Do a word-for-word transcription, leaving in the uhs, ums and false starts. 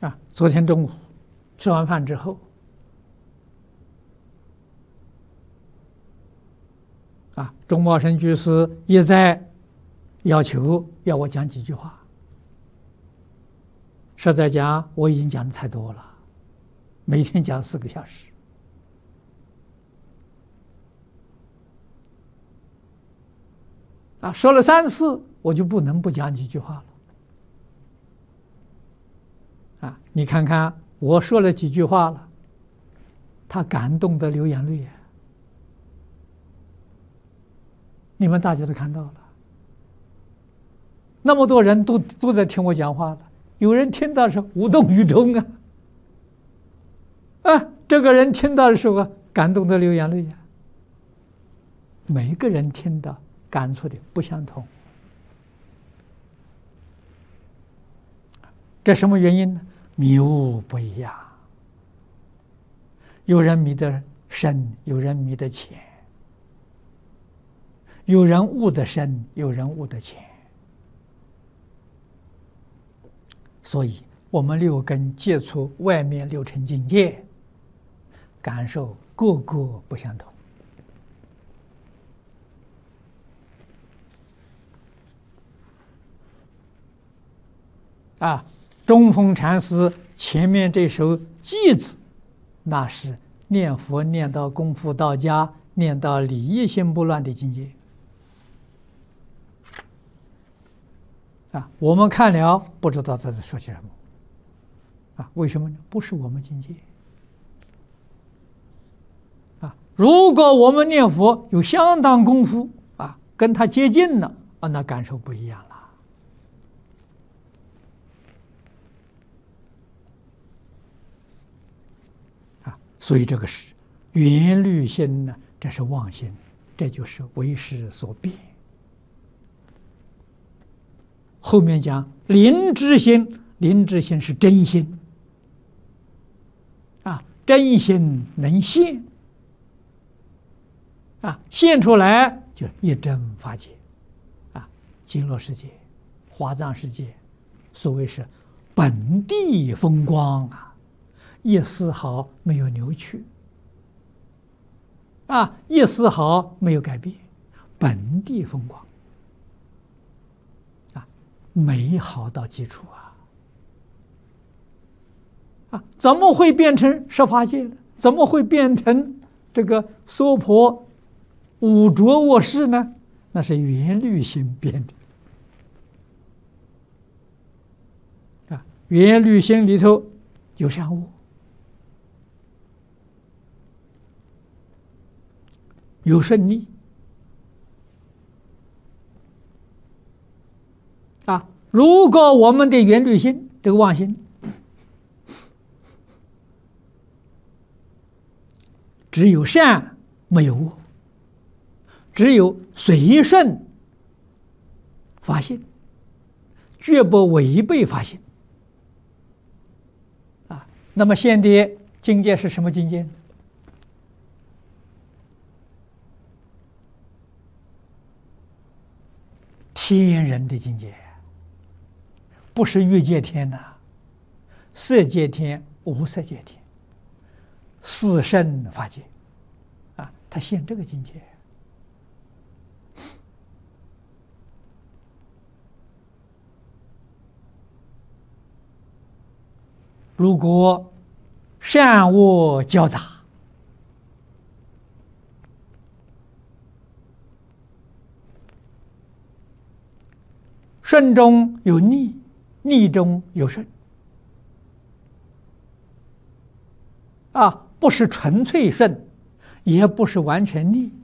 啊，昨天中午吃完饭之后，啊，钟茂生居士也在要求要我讲几句话。实在讲，我已经讲的太多了，每天讲四个小时。啊，说了三次，我就不能不讲几句话了。啊，你看看我说了几句话了，他感动得流眼泪呀！你们大家都看到了，那么多人都都在听我讲话了，有人听到是无动于衷啊，啊，这个人听到的时候感动得流眼泪呀。每一个人听到感触的不相同，这什么原因呢？迷悟不一样，有人迷得深，有人迷得浅，有人悟得深，有人悟得浅。所以我们六根接触外面六尘境界，感受个个不相同。啊，中峰禅师前面这首偈子，那是念佛念到功夫到家，念到理一心不乱的境界。啊，我们看了不知道他在说些什么。啊，为什么呢？不是我们境界。啊，如果我们念佛有相当功夫，啊，跟他接近了，啊，那感受不一样了。所以这个是缘虑心呢，这是妄心，这就是为识所变。后面讲灵知心，灵知心是真心啊，真心能现啊，现出来就一真法界啊，极乐世界、华藏世界，所谓是本地风光啊。一丝毫没有扭曲，啊，一丝毫没有改变，本地风光，啊，美好到极处啊！啊，怎么会变成十法界呢？怎么会变成这个娑婆五浊恶世呢？那是缘虑心变的。啊，缘虑心里头有善恶。有顺利啊！如果我们的缘虑心，这个妄心，只有善没有恶，只有随顺法性，绝不违背法性啊！那么现的境界是什么境界呢？天人的境界，不是欲界天呐、啊，色界天、无色界天、四圣法界，啊，他现这个境界。如果善恶交杂，顺中有逆，逆中有顺，啊，不是纯粹顺，也不是完全逆，